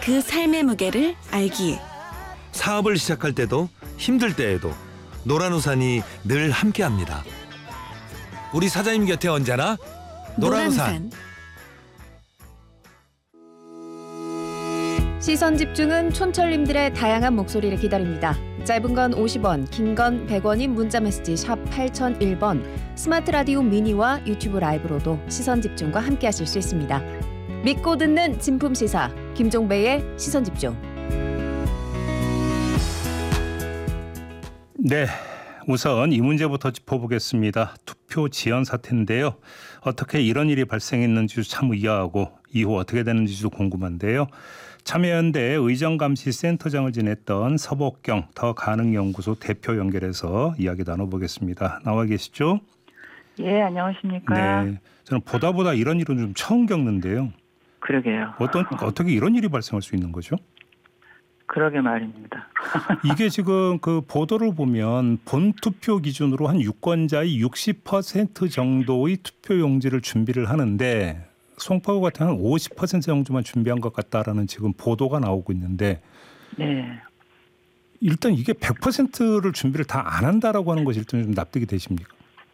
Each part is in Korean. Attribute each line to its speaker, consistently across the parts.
Speaker 1: 그 삶의 무게를 알기에.
Speaker 2: 사업을 시작할 때도 힘들 때에도 노란우산이 늘 함께합니다. 우리 사장님 곁에 언제나 노란우산.
Speaker 3: 시선 집중은 촌철님들의 다양한 목소리를 기다립니다. 짧은 건 50원, 긴 건 100원인 문자메시지 샵 8001번, 스마트 라디오 미니와 유튜브 라이브로도 시선 집중과 함께하실 수 있습니다. 믿고 듣는 진품 시사 김종배의 시선 집중.
Speaker 4: 네, 우선 이 문제부터 짚어보겠습니다. 투표 지연 사태인데요. 어떻게 이런 일이 발생했는지 참 의아하고 이후 어떻게 되는지도 궁금한데요. 참여연대 의정감시센터장을 지냈던 서복경 더 가능연구소 대표 연결해서 이야기 나눠보겠습니다. 나와 계시죠?
Speaker 5: 예, 안녕하십니까.
Speaker 4: 네, 저는 보다 이런 일은 좀 처음 겪는데요.
Speaker 5: 그러게요.
Speaker 4: 어떻게 이런 일이 발생할 수 있는 거죠?
Speaker 5: 그러게 말입니다.
Speaker 4: 이게 지금 그 보도를 보면 본 투표 기준으로 한 유권자의 60% 정도의 투표용지를 준비를 하는데 송파구 같은 한 50% 정도만 준비한 것 같다라는 지금 보도가 나오고 있는데,
Speaker 5: 네.
Speaker 4: 일단 이게 100%를 준비를 다 안 한다라고 하는 것이 일단 좀 납득이 되십니까?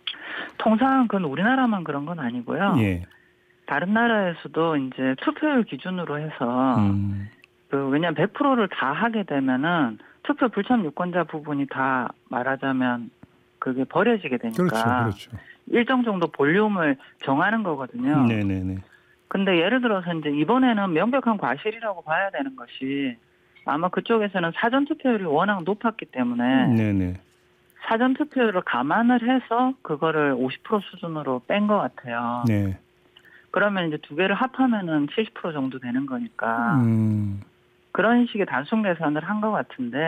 Speaker 5: 통상 그건 우리나라만 그런 건 아니고요.
Speaker 4: 예.
Speaker 5: 다른 나라에서도 이제 투표율 기준으로 해서 왜냐하면 100%를 다 하게 되면은 투표 불참 유권자 부분이 다 말하자면 그게 버려지게 되니까.
Speaker 4: 그렇죠.
Speaker 5: 일정 정도 볼륨을 정하는 거거든요.
Speaker 4: 네네네.
Speaker 5: 근데 예를 들어서 이제 이번에는 명백한 과실이라고 봐야 되는 것이 아마 그쪽에서는 사전 투표율이 워낙 높았기 때문에
Speaker 4: 네네.
Speaker 5: 사전 투표율을 감안을 해서 그거를 50% 수준으로 뺀 것 같아요.
Speaker 4: 네.
Speaker 5: 그러면 이제 두 개를 합하면은 70% 정도 되는 거니까 그런 식의 단순 계산을 한 것 같은데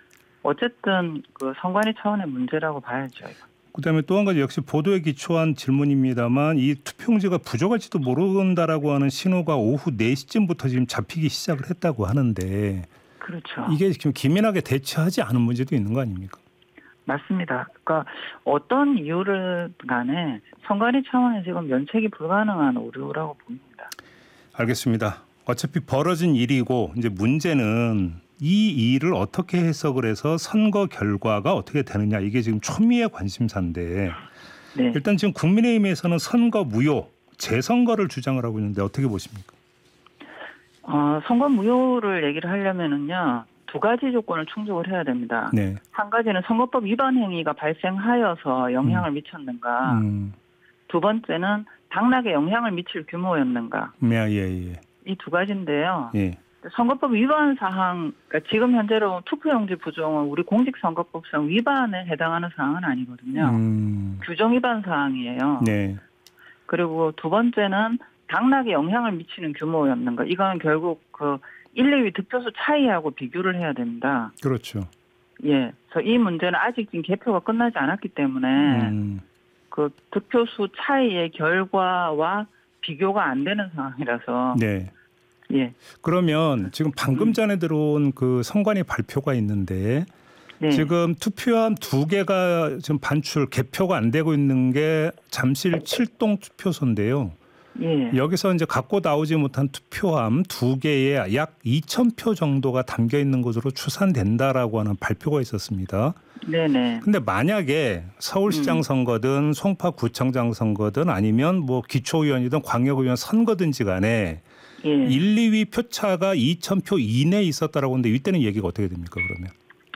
Speaker 5: 어쨌든 그 선관위 차원의 문제라고 봐야죠.
Speaker 4: 그다음에 또 한 가지 역시 보도에 기초한 질문입니다만 이 투표용지가 부족할지도 모른다라고 하는 신호가 오후 4시쯤부터 지금 잡히기 시작을 했다고 하는데
Speaker 5: 그렇죠.
Speaker 4: 이게 지금 기민하게 대처하지 않은 문제도 있는 거 아닙니까?
Speaker 5: 맞습니다. 그러니까 어떤 이유를 간에 선관위 차원에서 지금 면책이 불가능한 오류라고 봅니다.
Speaker 4: 알겠습니다. 어차피 벌어진 일이고 이제 문제는 이 일을 어떻게 해석을 해서 선거 결과가 어떻게 되느냐 이게 지금 초미의 관심사인데
Speaker 5: 네.
Speaker 4: 일단 지금 국민의힘에서는 선거 무효, 재선거를 주장을 하고 있는데 어떻게 보십니까?
Speaker 5: 선거 무효를 얘기를 하려면은요. 두 가지 조건을 충족을 해야 됩니다.
Speaker 4: 네.
Speaker 5: 한 가지는 선거법 위반 행위가 발생하여서 영향을 미쳤는가. 두 번째는 당락에 영향을 미칠 규모였는가.
Speaker 4: 예.
Speaker 5: 이 두 가지인데요.
Speaker 4: 예.
Speaker 5: 선거법 위반 사항, 그러니까 지금 현재로 투표용지 부종은 우리 공직선거법상 위반에 해당하는 사항은 아니거든요. 규정 위반 사항이에요.
Speaker 4: 네.
Speaker 5: 그리고 두 번째는 당락에 영향을 미치는 규모였는가. 이건 결국 그 1, 2위 득표수 차이하고 비교를 해야 됩니다.
Speaker 4: 그렇죠.
Speaker 5: 예. 그래서 이 문제는 아직 지금 개표가 끝나지 않았기 때문에 그 득표수 차이의 결과와 비교가 안 되는 상황이라서.
Speaker 4: 네.
Speaker 5: 예.
Speaker 4: 그러면 지금 방금 전에 들어온 그 선관위 발표가 있는데
Speaker 5: 네.
Speaker 4: 지금 투표함 2개가 지금 반출 개표가 안 되고 있는 게 잠실 7동 투표소인데요.
Speaker 5: 예.
Speaker 4: 여기서 이제 갖고 나오지 못한 투표함 2개에 약 2,000표 정도가 담겨 있는 것으로 추산된다라고 하는 발표가 있었습니다.
Speaker 5: 네네.
Speaker 4: 근데 만약에 서울시장 선거든 송파구청장 선거든 아니면 뭐 기초의원이든 광역의원 선거든지 간에
Speaker 5: 예.
Speaker 4: 1, 2위 표차가 2,000표 이내에 있었다라고 하는데 이때는 얘기가 어떻게 됩니까 그러면?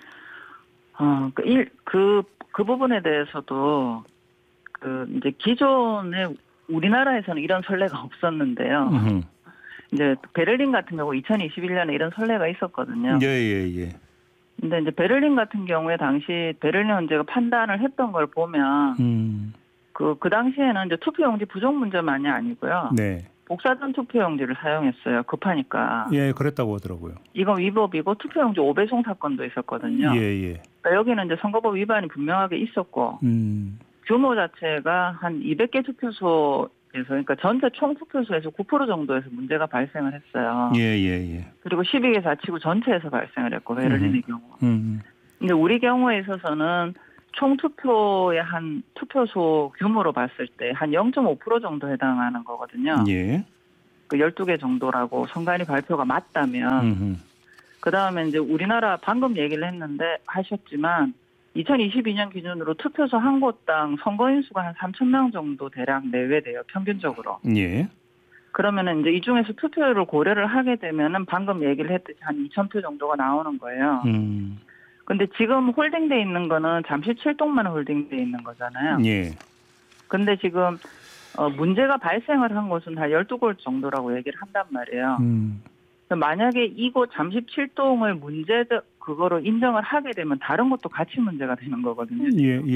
Speaker 5: 그 부분에 대해서도 이제 기존에 우리나라에서는 이런 선례가 없었는데요. 이제 베를린 같은 경우 2021년에 이런 선례가 있었거든요.
Speaker 4: 예.
Speaker 5: 근데 이제 베를린 같은 경우에 당시 베를린 헌재가 판단을 했던 걸 보면 그 당시에는 이제 투표용지 부족 문제만이 아니고요.
Speaker 4: 네.
Speaker 5: 복사전 투표용지를 사용했어요. 급하니까.
Speaker 4: 예, 그랬다고 하더라고요.
Speaker 5: 이거 위법이고 투표용지 오배송 사건도 있었거든요.
Speaker 4: 예.
Speaker 5: 그러니까 여기는 이제 선거법 위반이 분명하게 있었고 규모 자체가 한 200개 투표소에서 그러니까 전체 총 투표소에서 9% 정도에서 문제가 발생을 했어요.
Speaker 4: 예.
Speaker 5: 그리고 12개 자치구 전체에서 발생을 했고 베를린의 경우. 근데 우리 경우에 있어서는 총 투표의 한 투표소 규모로 봤을 때 한 0.5% 정도 해당하는 거거든요.
Speaker 4: 예.
Speaker 5: 그 12개 정도라고 선관위 발표가 맞다면 그다음에 이제 우리나라 방금 얘기를 했는데 하셨지만 2022년 기준으로 투표소 한 곳당 선거인 수가 한 3,000명 정도 대략 내외돼요. 평균적으로.
Speaker 4: 예.
Speaker 5: 그러면은 이제 이 중에서 투표율을 고려를 하게 되면은 방금 얘기를 했듯이 한 2,000표 정도가 나오는 거예요. 근데 지금 홀딩돼 있는 거는 잠실 7동만 홀딩돼 있는 거잖아요.
Speaker 4: 예. 근데
Speaker 5: 지금 문제가 발생을 한 곳은 다 12곳 정도라고 얘기를 한단 말이에요. 만약에 이곳 잠실 7동을 그거로 인정을 하게 되면 다른 것도 같이 문제가 되는 거거든요.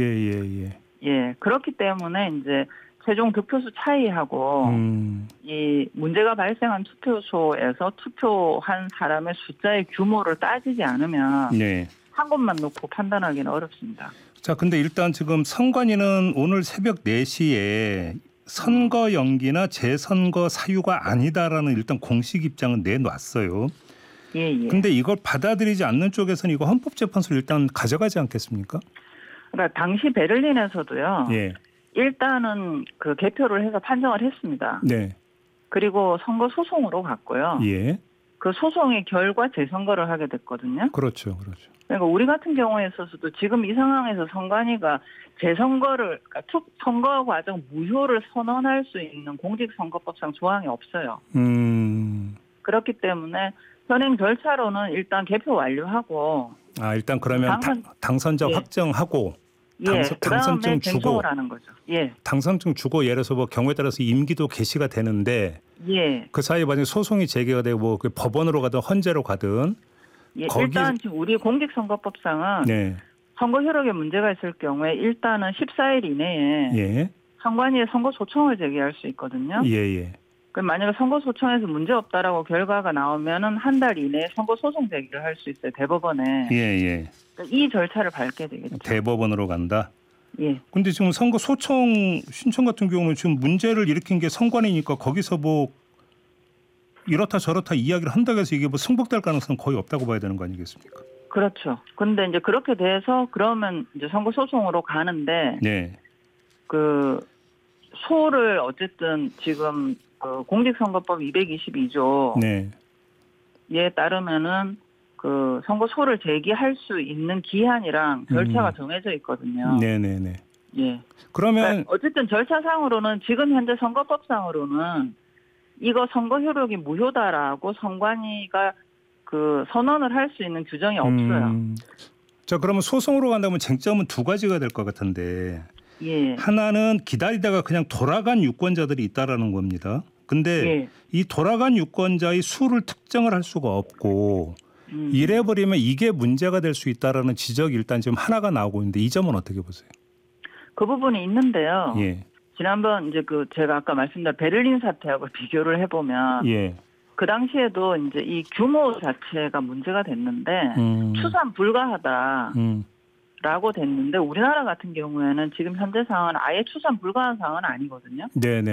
Speaker 5: 예. 그렇기 때문에 이제 최종 득표수 차이하고 이 문제가 발생한 투표소에서 투표한 사람의 숫자의 규모를 따지지 않으면 한 곳만 놓고 판단하기는 어렵습니다.
Speaker 4: 자, 근데 일단 지금 선관위는 오늘 새벽 4시에 선거 연기나 재선거 사유가 아니다라는 일단 공식 입장은 내놨어요.
Speaker 5: 예.
Speaker 4: 근데 이걸 받아들이지 않는 쪽에서는 이거 헌법재판소로 일단 가져가지 않겠습니까?
Speaker 5: 그러니까 당시 베를린에서도요.
Speaker 4: 예.
Speaker 5: 일단은 그 개표를 해서 판정을 했습니다.
Speaker 4: 네.
Speaker 5: 그리고 선거 소송으로 갔고요.
Speaker 4: 예.
Speaker 5: 그 소송의 결과 재선거를 하게 됐거든요.
Speaker 4: 그렇죠.
Speaker 5: 그러니까 우리 같은 경우에 있어서도 지금 이 상황에서 선관위가 재선거를 그러니까 선거 과정 무효를 선언할 수 있는 공직선거법상 조항이 없어요. 그렇기 때문에 현행 절차로는 일단 개표 완료하고
Speaker 4: 일단 그러면 당선자 확정하고 당선증 주고
Speaker 5: 하는 거죠. 예.
Speaker 4: 당선증 주고 예를 들어서 뭐 경우에 따라서 임기도 개시가 되는데 그 사이에 만약 소송이 제기가 되고 뭐 그 법원으로 가든 헌재로 가든
Speaker 5: 일단 지금 우리 공직선거법상은 선거 효력에 문제가 있을 경우에 일단은 14일 이내에 선관위에 선거 소청을 제기할 수 있거든요. 그럼 만약에 선거 소청에서 문제 없다라고 결과가 나오면은 한 달 이내에 선거 소송 제기를 할 수 있어요. 대법원에. 그러니까 이 절차를 밟게 되겠죠.
Speaker 4: 대법원으로 간다.
Speaker 5: 예.
Speaker 4: 근데 지금 선거 소청 신청 같은 경우는 지금 문제를 일으킨 게 선관위니까 거기서 뭐 이렇다 저렇다 이야기를 한다고 해서 이게 뭐 승복될 가능성은 거의 없다고 봐야 되는 거 아니겠습니까?
Speaker 5: 그렇죠. 근데 이제 그렇게 돼서 그러면 이제 선거 소송으로 가는데 그 소를 어쨌든 지금 그 공직선거법 222조에 따르면은 그 선거소를 제기할 수 있는 기한이랑 절차가 정해져 있거든요. 예.
Speaker 4: 그러면
Speaker 5: 그러니까 어쨌든 절차상으로는 지금 현재 선거법상으로는 이거 선거 효력이 무효다라고 선관위가 그 선언을 할 수 있는 규정이 없어요.
Speaker 4: 자, 그러면 소송으로 간다면 쟁점은 두 가지가 될 것 같은데 하나는 기다리다가 그냥 돌아간 유권자들이 있다라는 겁니다. 근데 이 돌아간 유권자의 수를 특정을 할 수가 없고 이래버리면 이게 문제가 될 수 있다라는 지적이 일단 지금 하나가 나오고 있는데 이 점은 어떻게 보세요?
Speaker 5: 그 부분이 있는데요. 지난번 이제 그 제가 아까 말씀드린 베를린 사태하고 비교를 해보면 그 당시에도 이제 이 규모 자체가 문제가 됐는데 추산 불가하다라고 됐는데 우리나라 같은 경우에는 지금 현재 상황은 아예 추산 불가한 상황은 아니거든요.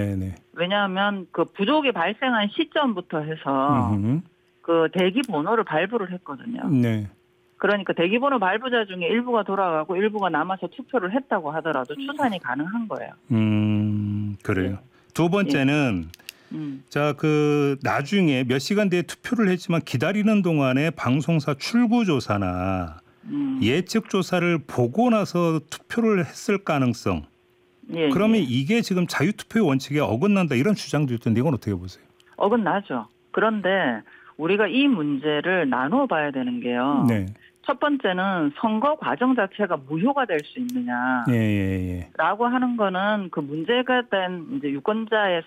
Speaker 5: 왜냐하면 그 부족이 발생한 시점부터 해서 그 대기 번호를 발부를 했거든요. 그러니까 대기 번호 발부자 중에 일부가 돌아가고 일부가 남아서 투표를 했다고 하더라도 추산이 가능한 거예요.
Speaker 4: 그래요. 두 번째는 자, 그 나중에 몇 시간 뒤에 투표를 했지만 기다리는 동안에 방송사 출구 조사나 예측 조사를 보고 나서 투표를 했을 가능성. 그러면 이게 지금 자유투표의 원칙에 어긋난다 이런 주장도 있던데 이건 어떻게 보세요?
Speaker 5: 어긋나죠. 그런데 우리가 이 문제를 나누어 봐야 되는 게요. 첫 번째는 선거 과정 자체가 무효가 될 수 있느냐. 라고 하는 거는 그 문제가 된 이제 유권자의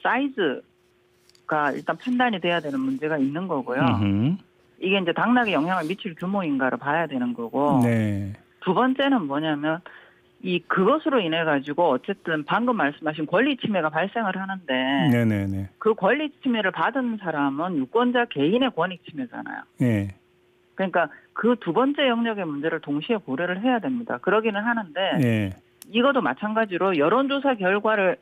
Speaker 5: 사이즈가 일단 판단이 돼야 되는 문제가 있는 거고요. 이게 이제 당락에 영향을 미칠 규모인가를 봐야 되는 거고. 두 번째는 뭐냐면 그것으로 인해 가지고 어쨌든 방금 말씀하신 권리 침해가 발생을 하는데 그 권리 침해를 받은 사람은 유권자 개인의 권익 침해잖아요. 그러니까 그 두 번째 영역의 문제를 동시에 고려를 해야 됩니다. 그러기는 하는데 이것도 마찬가지로 여론조사 결과를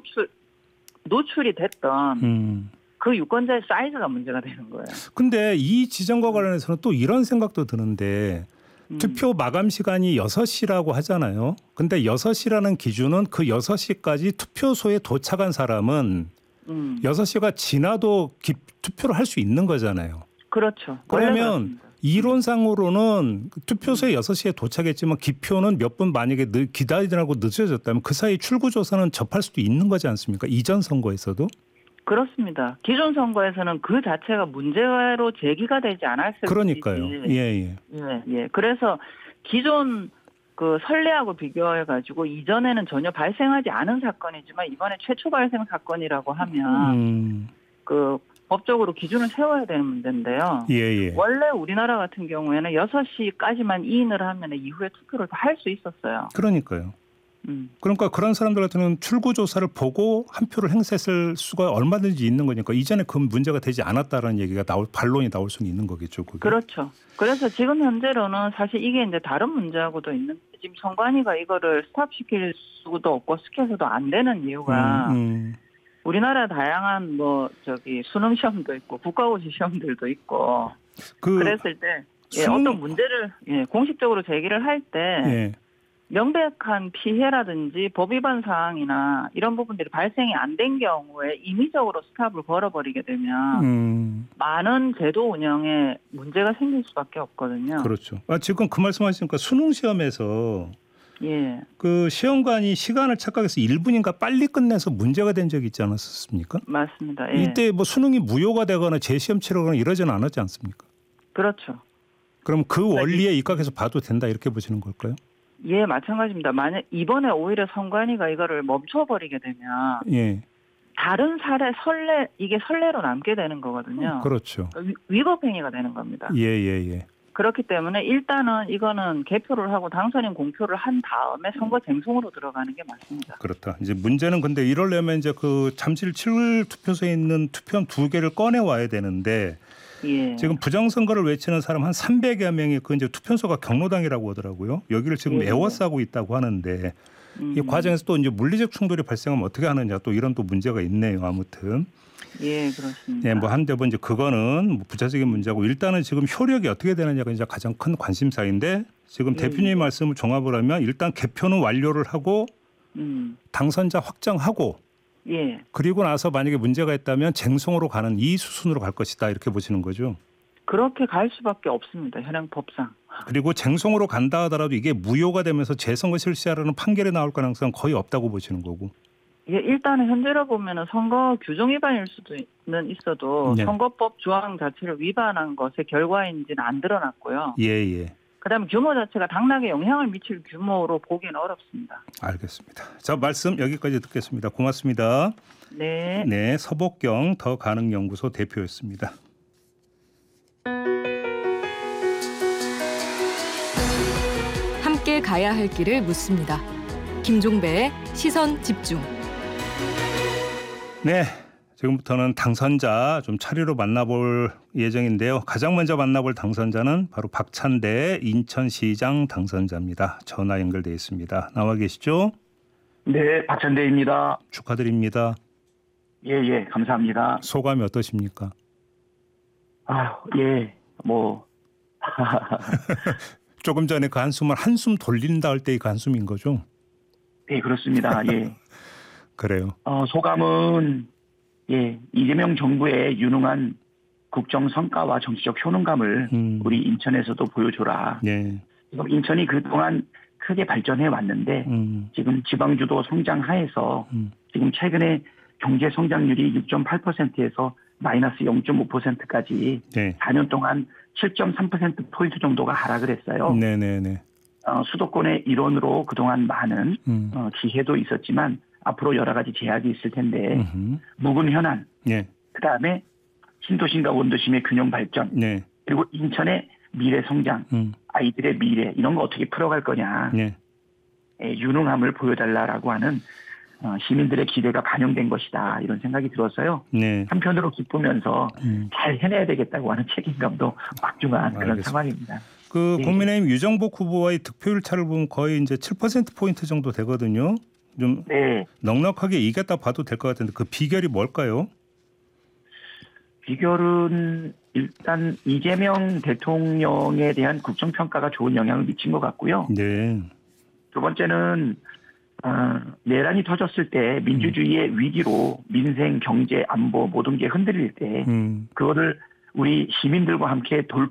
Speaker 5: 노출이 됐던 그 유권자의 사이즈가 문제가 되는 거예요.
Speaker 4: 근데 이 지점과 관련해서는 또 이런 생각도 드는데 투표 마감 시간이 6시라고 하잖아요. 근데 6시라는 기준은 그 6시까지 투표소에 도착한 사람은 6시가 지나도 투표를 할 수 있는 거잖아요.
Speaker 5: 그렇죠.
Speaker 4: 그러면 이론상으로는 투표소에 6시에 도착했지만 기표는 몇 분 만약에 기다리느라고 늦어졌다면 그 사이 출구조사는 접할 수도 있는 거지 않습니까? 이전 선거에서도?
Speaker 5: 그렇습니다. 기존 선거에서는 그 자체가 문제로 제기가 되지 않았을
Speaker 4: 그러니까요.
Speaker 5: 예. 그래서 기존 그 선례하고 비교해 가지고 이전에는 전혀 발생하지 않은 사건이지만 이번에 최초 발생 사건이라고 하면 그 법적으로 기준을 세워야 되는 문제인데요.
Speaker 4: 예.
Speaker 5: 원래 우리나라 같은 경우에는 6시까지만 이인을 하면 이후에 투표를 할 수 있었어요.
Speaker 4: 그러니까요. 그러니까 그런 사람들 같은 경우는 출구조사를 보고 한 표를 행사했을 수가 얼마든지 있는 거니까 이전에 그 문제가 되지 않았다라는 얘기가 반론이 나올 수는 있는 거겠죠. 그게.
Speaker 5: 그렇죠. 그래서 지금 현재로는 사실 이게 이제 다른 문제하고도 있는 지금 선관위가 이거를 스탑시킬 수도 없고 스케서도 안 되는 이유가 우리나라 다양한 수능 시험도 있고 국가고시 시험들도 있고 그랬을 때 어떤 문제를 공식적으로 제기를 할 때 명백한 피해라든지 법 위반 사항이나 이런 부분들이 발생이 안 된 경우에 임의적으로 스탑을 걸어버리게 되면 많은 제도 운영에 문제가 생길 수밖에 없거든요.
Speaker 4: 그렇죠. 지금 그 말씀하시니까 수능 시험에서 그 시험관이 시간을 착각해서 1분인가 빨리 끝내서 문제가 된 적이 있지 않았습니까?
Speaker 5: 맞습니다.
Speaker 4: 이때 수능이 무효가 되거나 재시험 치르거나 이러지는 않았지 않습니까?
Speaker 5: 그렇죠.
Speaker 4: 그럼 그 원리에 입각해서 봐도 된다 이렇게 보시는 걸까요?
Speaker 5: 예, 마찬가지입니다. 만약 이번에 오히려 선관위가 이거를 멈춰버리게 되면 다른 이게 선례로 남게 되는 거거든요.
Speaker 4: 그렇죠.
Speaker 5: 위법 행위가 되는 겁니다.
Speaker 4: 예.
Speaker 5: 그렇기 때문에 일단은 이거는 개표를 하고 당선인 공표를 한 다음에 선거 쟁송으로 들어가는 게 맞습니다.
Speaker 4: 그렇다. 이제 문제는 근데 이러려면 이제 그 잠실 7 투표소에 있는 투표함 2개를 꺼내 와야 되는데 지금 부정선거를 외치는 사람 한 300여 명이 그 이제 투표소가 경로당이라고 하더라고요. 여기를 지금 에워싸고 있다고 하는데 이 과정에서 또 이제 물리적 충돌이 발생하면 어떻게 하느냐 또 이런 또 문제가 있네요. 아무튼.
Speaker 5: 그렇습니다.
Speaker 4: 한데 이제 그거는 부차적인 문제고 일단은 지금 효력이 어떻게 되느냐가 이제 가장 큰 관심사인데 지금 대표님 말씀을 종합을 하면 일단 개표는 완료를 하고 당선자 확정하고 그리고 나서 만약에 문제가 있다면 쟁송으로 가는 이 수순으로 갈 것이다 이렇게 보시는 거죠.
Speaker 5: 그렇게 갈 수밖에 없습니다. 현행 법상.
Speaker 4: 그리고 쟁송으로 간다 하더라도 이게 무효가 되면서 재선거 실시하라는 판결이 나올 가능성은 거의 없다고 보시는 거고.
Speaker 5: 일단은 현재로 보면은 선거 규정 위반일 수는 있어도 선거법 조항 자체를 위반한 것의 결과인지는 안 드러났고요. 그다음에 규모 자체가 당락에 영향을 미칠 규모로 보기는 어렵습니다.
Speaker 4: 알겠습니다. 자, 말씀 여기까지 듣겠습니다. 고맙습니다.
Speaker 5: 네.
Speaker 4: 서복경 더 가능 연구소 대표였습니다.
Speaker 6: 함께 가야 할 길을 묻습니다. 김종배의 시선 집중.
Speaker 4: 네, 지금부터는 당선자 좀 차례로 만나볼 예정인데요. 가장 먼저 만나볼 당선자는 바로 박찬대 인천시장 당선자입니다. 전화 연결돼 있습니다. 나와 계시죠?
Speaker 7: 네, 박찬대입니다.
Speaker 4: 축하드립니다.
Speaker 7: 예, 감사합니다.
Speaker 4: 소감이 어떠십니까? 조금 전에 그 한숨을 한숨 돌린다 할 때의 그 한숨인 거죠?
Speaker 7: 네, 그렇습니다.
Speaker 4: 그래요.
Speaker 7: 소감은 이재명 정부의 유능한 국정 성과와 정치적 효능감을 우리 인천에서도 보여줘라. 지금 인천이 그동안 크게 발전해 왔는데 지금 지방주도 성장하에서 지금 최근에 경제 성장률이 6.8%에서 마이너스 0.5%까지 4년 동안 7.3%포인트 정도가 하락을 했어요. 수도권의 일원으로 그동안 많은 기회도 있었지만 앞으로 여러 가지 제약이 있을 텐데 묵은 현안, 그다음에 신도심과 원도심의 균형 발전, 그리고 인천의 미래 성장, 아이들의 미래 이런 거 어떻게 풀어갈 거냐, 유능함을 보여달라라고 하는 시민들의 기대가 반영된 것이다 이런 생각이 들었어요. 한편으로 기쁘면서 잘 해내야 되겠다고 하는 책임감도 막중한 그런
Speaker 4: 알겠습니다.
Speaker 7: 상황입니다.
Speaker 4: 국민의힘 유정복 후보와의 득표율 차를 보면 거의 이제 7%포인트 정도 되거든요. 좀 넉넉하게 이겼다 봐도 될 것 같은데 그 비결이 뭘까요?
Speaker 7: 비결은 일단 이재명 대통령에 대한 국정평가가 좋은 영향을 미친 것 같고요. 두 번째는 내란이 터졌을 때 민주주의의 위기로 민생, 경제, 안보 모든 게 흔들릴 때 그거를 우리 시민들과 함께